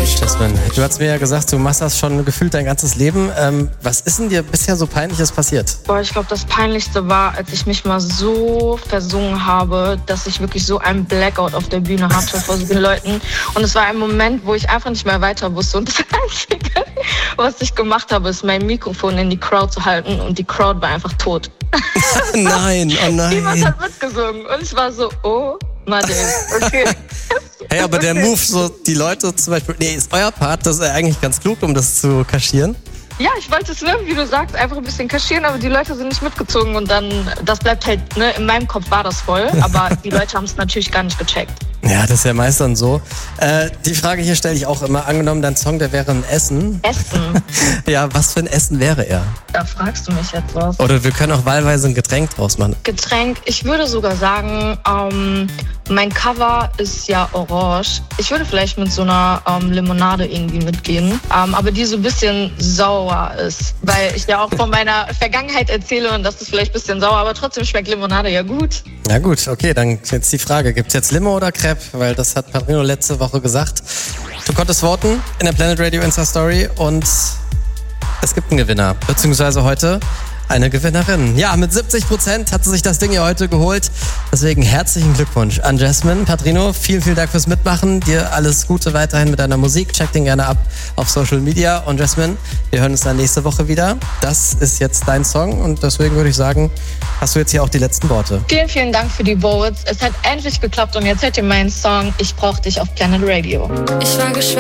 Jasmine, du hast mir ja gesagt, du machst das schon gefühlt dein ganzes Leben. Was ist denn dir bisher so Peinliches passiert? Boah, ich glaube, das Peinlichste war, als ich mich mal so versungen habe, dass ich wirklich so einen Blackout auf der Bühne hatte vor so vielen Leuten. Und es war ein Moment, wo ich einfach nicht mehr weiter wusste. Und das Einzige, was ich gemacht habe, ist mein Mikrofon in die Crowd zu halten. Und die Crowd war einfach tot. Nein, oh nein. Niemand hat mitgesungen. Und ich war so, oh, Madeleine, okay. Hey, aber der Move, so die Leute zum Beispiel, nee, ist euer Part, das ist eigentlich ganz klug, um das zu kaschieren. Ja, ich wollte es, wie du sagst, einfach ein bisschen kaschieren, aber die Leute sind nicht mitgezogen und dann, das bleibt halt, ne, in meinem Kopf war das voll, aber die Leute haben es natürlich gar nicht gecheckt. Ja, das ist ja meist dann so. Die Frage hier stelle ich auch immer, angenommen, dein Song, der wäre ein Essen. Essen? Ja, was für ein Essen wäre er? Da fragst du mich jetzt was. Oder wir können auch wahlweise ein Getränk draus machen. Getränk, ich würde sogar sagen, mein Cover ist ja orange. Ich würde vielleicht mit so einer Limonade irgendwie mitgehen, aber die so ein bisschen sauer ist, weil ich ja auch von meiner Vergangenheit erzähle und das ist vielleicht ein bisschen sauer, aber trotzdem schmeckt Limonade ja gut. Na gut, okay, dann jetzt die Frage, gibt's jetzt Limo oder Crepe? Weil das hat Padrino letzte Woche gesagt. Du konntest voten in der Planet Radio Insta-Story und es gibt einen Gewinner, beziehungsweise heute eine Gewinnerin. Ja, mit 70% hat sie sich das Ding hier heute geholt. Deswegen herzlichen Glückwunsch an Jasmine. Padrino, vielen, vielen Dank fürs Mitmachen. Dir alles Gute weiterhin mit deiner Musik. Check den gerne ab auf Social Media. Und Jasmine, wir hören uns dann nächste Woche wieder. Das ist jetzt dein Song und deswegen würde ich sagen, hast du jetzt hier auch die letzten Worte. Vielen, vielen Dank für die Votes. Es hat endlich geklappt und jetzt hört ihr meinen Song Ich brauch dich auf Planet Radio. Ich war